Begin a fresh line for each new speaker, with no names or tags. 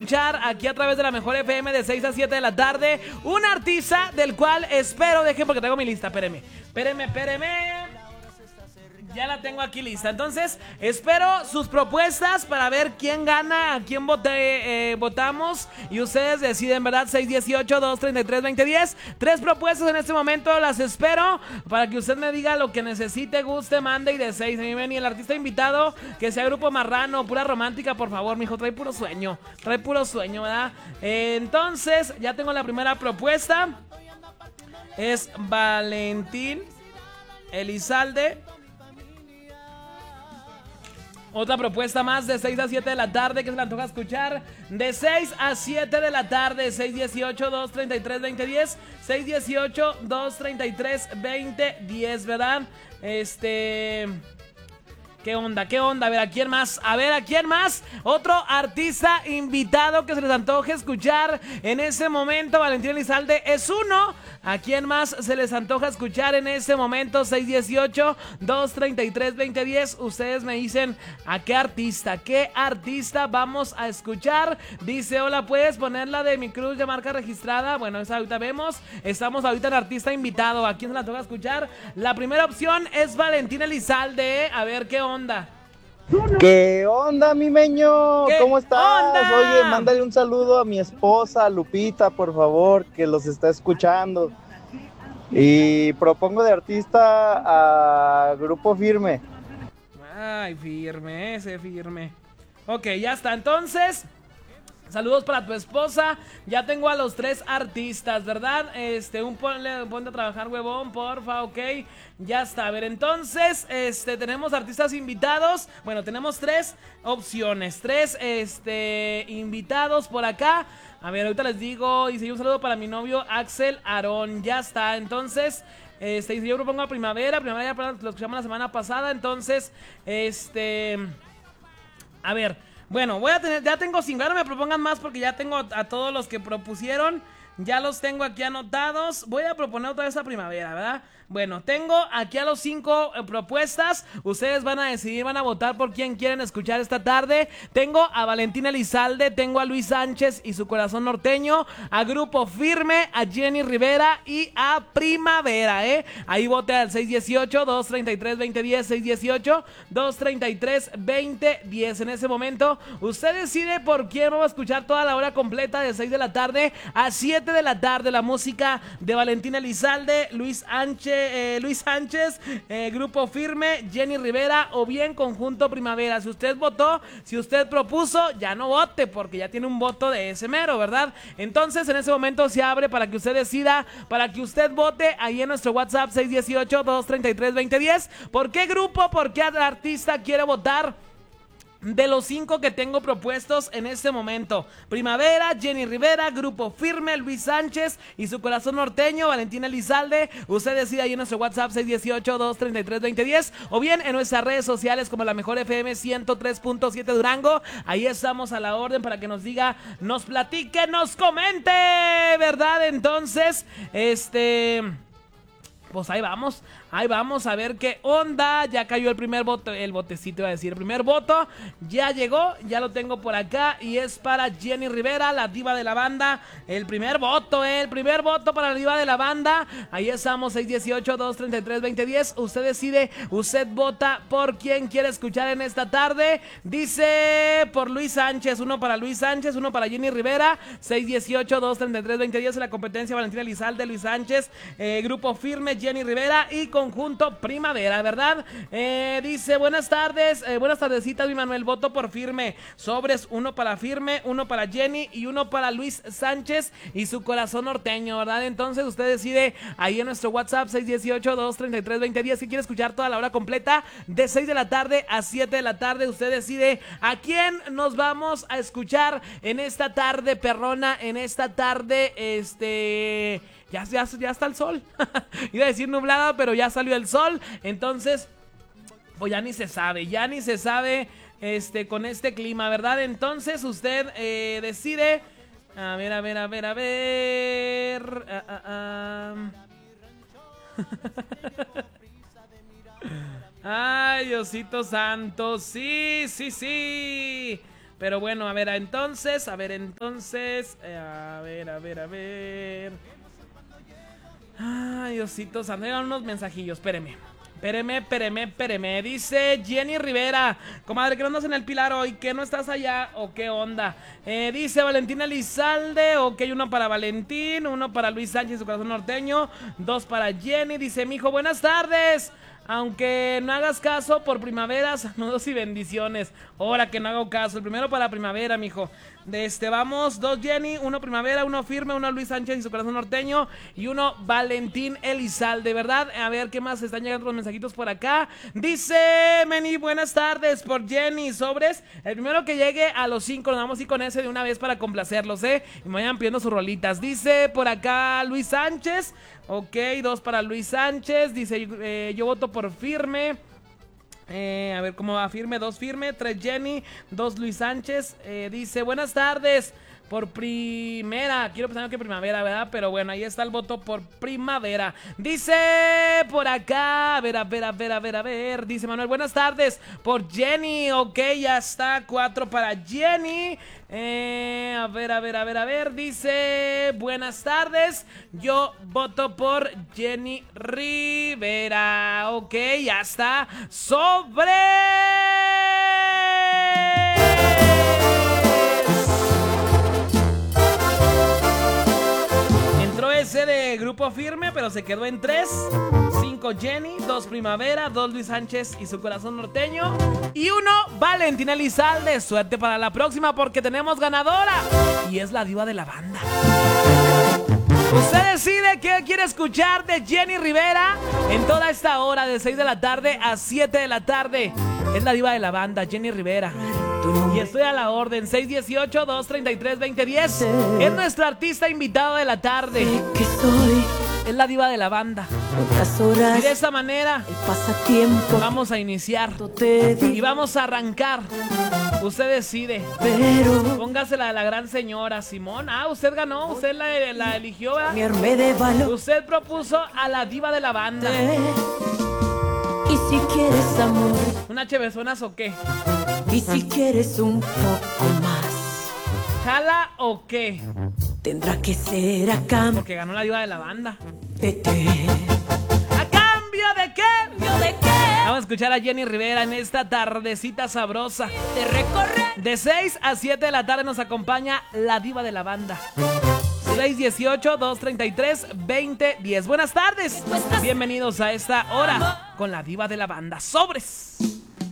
escuchar aquí a través de la Mejor FM de 6 a 7 de la tarde. Un artista del cual espero, dejen porque tengo mi lista, espérenme. Ya la tengo aquí lista. Entonces, espero sus propuestas para ver quién gana, a quién votamos. Y ustedes deciden, ¿verdad? 618-233-2010. 3 propuestas en este momento, las espero para que usted me diga lo que necesite, guste, mande y desee. Se me ven y el artista invitado, que sea Grupo Marrano, pura romántica, por favor, mijo. Trae puro sueño, ¿verdad? Entonces, ya tengo la primera propuesta. Es Valentín Elizalde. Otra propuesta más de 6 a 7 de la tarde que se le antoja escuchar. De 6 a 7 de la tarde, 618-233-2010. 618-233-2010, ¿verdad? ¿Qué onda? A ver, ¿a quién más? Otro artista invitado que se les antoje escuchar en ese momento. Valentín Elizalde es uno. ¿A quién más se les antoja escuchar en ese momento? 618-233-2010. Ustedes me dicen a qué artista vamos a escuchar. Dice, hola, ¿puedes poner la de mi cruz de marca registrada? Bueno, esa ahorita vemos. Estamos ahorita en artista invitado. ¿A quién se les antoja escuchar? La primera opción es Valentín Elizalde. A ver, ¿qué onda?
¿Qué onda, mi meño? ¿Cómo estás?
onda?
Oye, mándale un saludo a mi esposa, Lupita, por favor, que los está escuchando. Y propongo de artista a Grupo Firme.
Ay, Firme. Ok, ya está, entonces... Saludos para tu esposa. Ya tengo a los 3 artistas, ¿verdad? Ponte a trabajar, huevón, porfa, ok. Ya está, a ver, entonces, tenemos artistas invitados. Bueno, tenemos 3 opciones, 3, invitados por acá. A ver, ahorita les digo, dice, un saludo para mi novio Axel Aarón. Ya está, entonces, dice, yo propongo a Primavera ya lo escuchamos la semana pasada, entonces, a ver... Bueno, ya tengo 5, ahora me propongan más porque ya tengo a todos los que propusieron, ya los tengo aquí anotados. Voy a proponer otra vez a Primavera, ¿verdad? Bueno, tengo aquí a los 5 propuestas. Ustedes van a decidir, van a votar por quién quieren escuchar esta tarde. Tengo a Valentín Elizalde, tengo a Luis Sánchez y su corazón norteño, a Grupo Firme, a Jenny Rivera y a Primavera, Ahí vote al 618-233-2010, 618-233-2010. En ese momento, usted decide por quién vamos a escuchar toda la hora completa de 6 de la tarde a 7 de la tarde. La música de Valentín Elizalde, Luis Sánchez, Grupo Firme, Jenny Rivera o bien Conjunto Primavera. Si usted votó, si usted propuso, ya no vote porque ya tiene un voto de ese mero, ¿verdad? Entonces en ese momento se abre para que usted decida, para que usted vote ahí en nuestro WhatsApp 618-233-2010. ¿Por qué grupo, por qué artista quiere votar? De los 5 que tengo propuestos en este momento: Primavera, Jenny Rivera, Grupo Firme, Luis Sánchez y su corazón norteño, Valentín Elizalde. Usted decide ahí en nuestro WhatsApp 618-233-2010 o bien en nuestras redes sociales como la Mejor FM 103.7 Durango. Ahí estamos a la orden para que nos diga, nos platique, nos comente, ¿verdad? Entonces, pues ahí vamos a ver qué onda. Ya cayó el primer voto, el botecito iba a decir, el primer voto ya llegó, ya lo tengo por acá y es para Jenny Rivera, la diva de la banda. El primer voto para la diva de la banda. Ahí estamos, 618-233-2010. Usted decide, usted vota por quién quiere escuchar en esta tarde. Dice por Luis Sánchez, uno para Luis Sánchez, uno para Jenny Rivera. 618-233-2010 en la competencia Valentín Elizalde, Luis Sánchez, Grupo Firme, Jenny Rivera y Conjunto Primavera, ¿verdad? Dice, buenas tardes, buenas tardecitas, mi Manuel, voto por Firme. Sobres, uno para Firme, uno para Jenny y uno para Luis Sánchez y su corazón norteño, ¿verdad? Entonces usted decide ahí en nuestro WhatsApp 618-233-2010 si quiere escuchar toda la hora completa de 6 de la tarde a 7 de la tarde. Usted decide a quién nos vamos a escuchar en esta tarde perrona, en esta tarde, Ya está el sol. Iba a decir nublada, pero ya salió el sol. Entonces, pues ya ni se sabe con este clima, ¿verdad? Entonces usted decide. A ver. Ay, Diosito santo. Sí. Pero bueno, a ver, entonces. A ver. Ay, Diosito santo, eran unos mensajillos, espéreme. Dice Jenny Rivera, comadre, ¿qué andas en el Pilar hoy? ¿Que no estás allá o qué onda? Dice Valentina Elizalde, ok, uno para Valentín, uno para Luis Sánchez, su corazón norteño, 2 para Jenny. Dice, mijo, buenas tardes. Aunque no hagas caso, por primavera, saludos y bendiciones. Ahora que no hago caso, el primero para primavera, mijo. Vamos, 2 Jenny, 1 primavera, 1 firme, 1 Luis Sánchez y su corazón norteño y 1 Valentín Elizalde, ¿verdad? A ver, ¿qué más? Están llegando los mensajitos por acá. Dice Meni, buenas tardes, por Jenny, sobres. El primero que llegue a los 5, nos vamos a ir con ese de una vez para complacerlos, Y me vayan pidiendo sus rolitas. Dice por acá Luis Sánchez, ok, 2 para Luis Sánchez. Dice, yo voto por firme. A ver cómo va, firme, 2 firme, 3 Jenny, 2 Luis Sánchez. Dice, buenas tardes, por primera, quiero pensar que primavera, ¿verdad? Pero bueno, ahí está el voto por primavera. Dice por acá, a ver, dice Manuel, buenas tardes, por Jenny, ok, ya está, 4 para Jenny. A ver, dice, buenas tardes, yo voto por Jenny Rivera, ok, ya está, sobre. Entró ese de grupo firme, pero se quedó en 3. 5 Jenny, 2 primavera, 2 Luis Sánchez y su corazón norteño y 1 Valentina Elizalde. Suerte para la próxima porque tenemos ganadora y es la diva de la banda. Usted decide qué quiere escuchar de Jenny Rivera en toda esta hora de 6 de la tarde a 7 de la tarde. Es la diva de la banda, Jenny Rivera. Y estoy a la orden, 618-233-2010. Es nuestro artista invitado de la tarde. Es la diva de la banda. Y de esa manera vamos a iniciar y vamos a arrancar. Usted decide. Póngasela a la gran señora Simón. Usted ganó, usted la eligió, ¿verdad? Usted propuso a la diva de la banda.
Y si quieres amor,
¿una chevezonas o qué?
y si quieres un poco más,
¿Jala o qué?
tendrá que ser a cambio
Porque ganó la diva de la banda.
de ti.
¿A cambio de qué?
¿De qué?
Vamos a escuchar a Jenny Rivera en esta tardecita sabrosa.
De recorrer.
De 6 a 7 de la tarde nos acompaña la diva de la banda. 618-233-2010. Buenas tardes. Bienvenidos a esta hora con la diva de la banda. ¡Sobres!